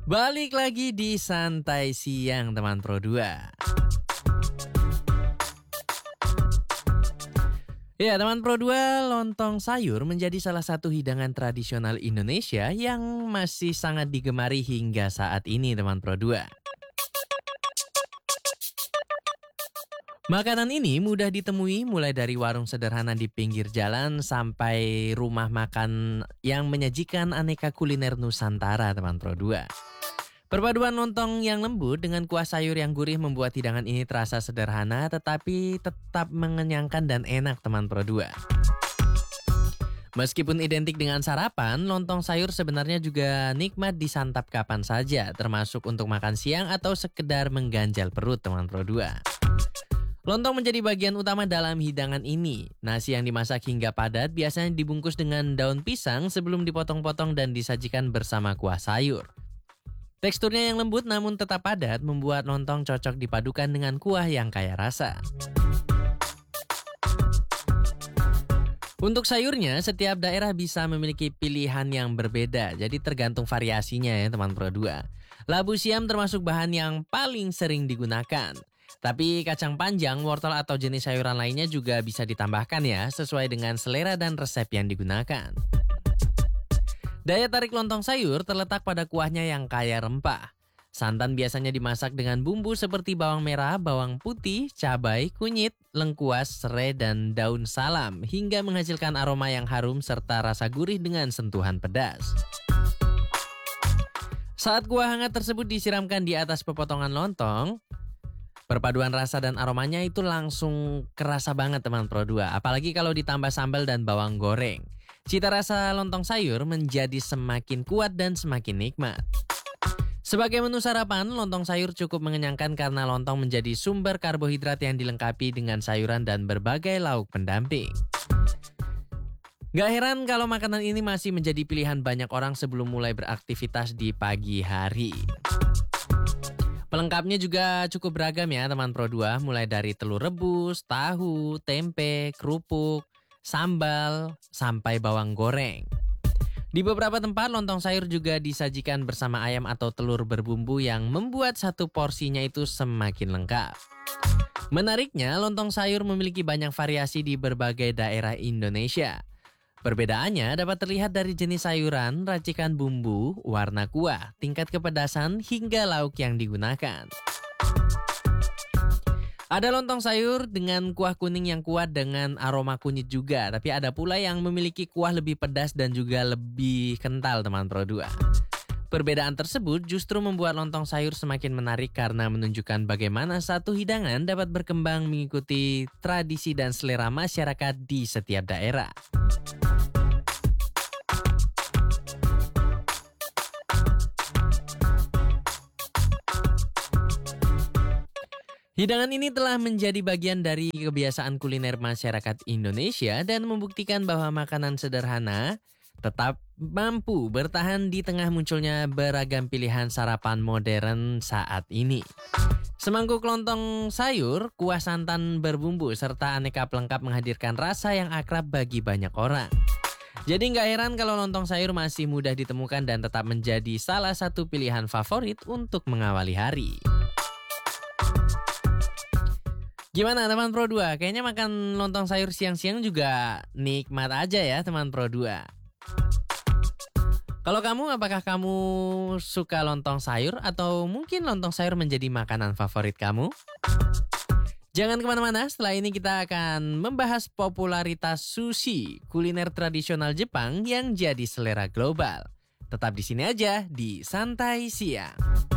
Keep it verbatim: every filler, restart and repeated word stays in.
Balik lagi di Santai Siang teman Pro dua. Ya teman Pro dua, lontong sayur menjadi salah satu hidangan tradisional Indonesia yang masih sangat digemari hingga saat ini teman Pro dua. Makanan ini mudah ditemui mulai dari warung sederhana di pinggir jalan sampai rumah makan yang menyajikan aneka kuliner Nusantara teman Pro dua. Perpaduan lontong yang lembut dengan kuah sayur yang gurih membuat hidangan ini terasa sederhana tetapi tetap mengenyangkan dan enak teman Pro dua. Meskipun identik dengan sarapan, lontong sayur sebenarnya juga nikmat disantap kapan saja, termasuk untuk makan siang atau sekedar mengganjal perut teman Pro dua. Lontong menjadi bagian utama dalam hidangan ini. Nasi yang dimasak hingga padat biasanya dibungkus dengan daun pisang sebelum dipotong-potong dan disajikan bersama kuah sayur. Teksturnya yang lembut namun tetap padat membuat lontong cocok dipadukan dengan kuah yang kaya rasa. Untuk sayurnya, setiap daerah bisa memiliki pilihan yang berbeda, jadi tergantung variasinya ya teman Pro dua. Labu siam termasuk bahan yang paling sering digunakan. Tapi kacang panjang, wortel atau jenis sayuran lainnya juga bisa ditambahkan ya, sesuai dengan selera dan resep yang digunakan. Daya tarik lontong sayur terletak pada kuahnya yang kaya rempah. Santan biasanya dimasak dengan bumbu seperti bawang merah, bawang putih, cabai, kunyit, lengkuas, serai, dan daun salam hingga menghasilkan aroma yang harum serta rasa gurih dengan sentuhan pedas. Saat kuah hangat tersebut disiramkan di atas pepotongan lontong, perpaduan rasa dan aromanya itu langsung kerasa banget teman Pro dua. Apalagi kalau ditambah sambal dan bawang goreng. Cita rasa lontong sayur menjadi semakin kuat dan semakin nikmat. Sebagai menu sarapan, lontong sayur cukup mengenyangkan karena lontong menjadi sumber karbohidrat yang dilengkapi dengan sayuran dan berbagai lauk pendamping. Gak heran kalau makanan ini masih menjadi pilihan banyak orang sebelum mulai beraktivitas di pagi hari. Pelengkapnya juga cukup beragam ya teman Pro dua, mulai dari telur rebus, tahu, tempe, kerupuk, sambal, sampai bawang goreng. Di beberapa tempat lontong sayur juga disajikan bersama ayam atau telur berbumbu yang membuat satu porsinya itu semakin lengkap. Menariknya, lontong sayur memiliki banyak variasi di berbagai daerah Indonesia. Perbedaannya dapat terlihat dari jenis sayuran, racikan bumbu, warna kuah, tingkat kepedasan, hingga lauk yang digunakan. Ada lontong sayur dengan kuah kuning yang kuat dengan aroma kunyit juga, tapi ada pula yang memiliki kuah lebih pedas dan juga lebih kental teman Pro dua. Perbedaan tersebut justru membuat lontong sayur semakin menarik karena menunjukkan bagaimana satu hidangan dapat berkembang mengikuti tradisi dan selera masyarakat di setiap daerah. Hidangan ini telah menjadi bagian dari kebiasaan kuliner masyarakat Indonesia dan membuktikan bahwa makanan sederhana tetap mampu bertahan di tengah munculnya beragam pilihan sarapan modern saat ini. Semangkuk lontong sayur, kuah santan berbumbu, serta aneka pelengkap menghadirkan rasa yang akrab bagi banyak orang. Jadi nggak heran kalau lontong sayur masih mudah ditemukan dan tetap menjadi salah satu pilihan favorit untuk mengawali hari. Gimana teman Pro dua? Kayaknya makan lontong sayur siang-siang juga nikmat aja ya teman Pro dua. Kalau kamu, apakah kamu suka lontong sayur atau mungkin lontong sayur menjadi makanan favorit kamu? Jangan kemana-mana, setelah ini kita akan membahas popularitas sushi, kuliner tradisional Jepang yang jadi selera global. Tetap di sini aja di Santai Siang.